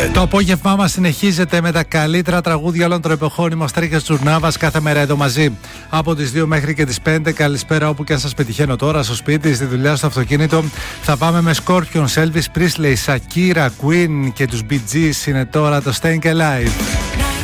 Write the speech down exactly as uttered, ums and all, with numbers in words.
Το απόγευμά μας συνεχίζεται με τα καλύτερα τραγούδια όλων των εποχών. Είμαστε Ρίχας Τζουρνάβας, κάθε μέρα εδώ μαζί. Από τις δύο μέχρι και τις πέντε. Καλησπέρα όπου και αν σας πετυχαίνω τώρα, στο σπίτι, στη δουλειά, στο αυτοκίνητο. Θα πάμε με Scorpions, Elvis Presley, Shakira, Queen και τους Bee Gees. Είναι τώρα το Staying Alive.